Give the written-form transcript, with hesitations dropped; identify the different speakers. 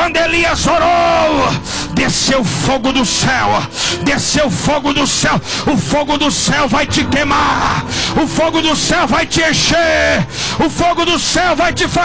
Speaker 1: Quando Elias orou, desceu fogo do céu. Desceu fogo do céu. O fogo do céu vai te queimar. O fogo do céu vai te encher. O fogo do céu vai te fazer